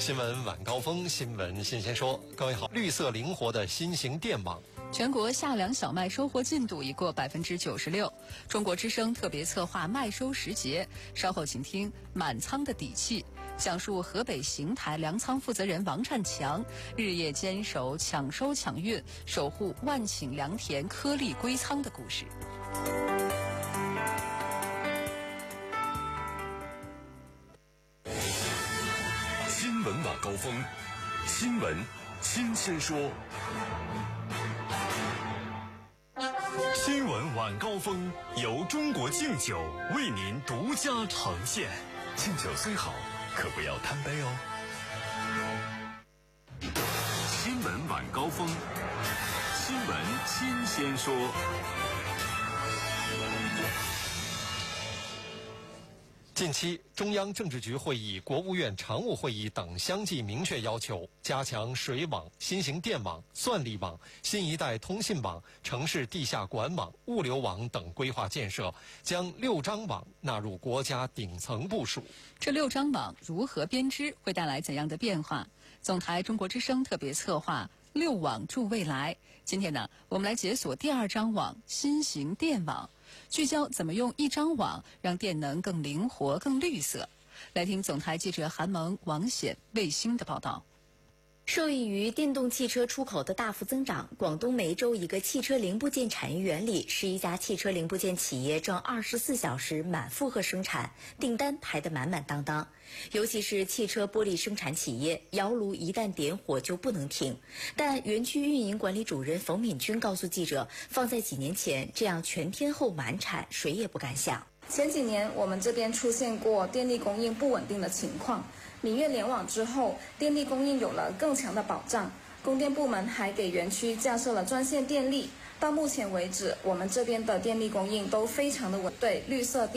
新闻晚高峰，新闻新鲜说。各位好，绿色灵活的新型电网。 全国夏粮小麦收获进度已过96%。中国之声特别策划麦收时节，稍后请听满仓的底气，讲述河北邢台粮仓负责人王占强日夜坚守抢收抢运，守护万顷良田颗粒归仓的故事。 新闻晚高峰，新闻新鲜说。新闻晚高峰由中国敬酒为您独家呈现。敬酒虽好，可不要贪杯哦。新闻晚高峰，新闻新鲜说。 近期，中央政治局会议、国务院常务会议等相继明确要求，加强水网、新型电网、算力网、新一代通信网、城市地下管网、物流网等规划建设，将6张网纳入国家顶层部署。 这6张网如何编织，会带来怎样的变化？总台中国之声特别策划6网助未来。今天呢，我们来解锁第2张网——新型电网。聚焦怎么用1张网让电能更灵活、更绿色。来听总台记者韩萌、王显、卫星的报道。 受益于电动汽车出口的大幅增长，广东梅州一个汽车零部件产业园里11家汽车零部件企业正24小时满负荷生产，订单排得满满当当。尤其是汽车玻璃生产企业，窑炉一旦点火就不能停。但园区运营管理主任冯敏军告诉记者，放在几年前，这样全天候满产，谁也不敢想。 前几年我们这边出现过电力供应不稳定的情况，闽粤联网之后，电力供应有了更强的保障。供电部门还给园区架设了专线电力。到目前为止，我们这边的电力供应都非常的稳，对绿色电